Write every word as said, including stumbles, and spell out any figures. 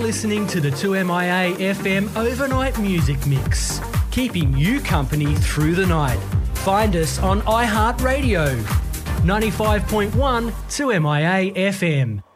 listening to the two M I A F M Overnight Music Mix, keeping you company through the night. Find us on iHeartRadio, ninety-five point one two M I A F M.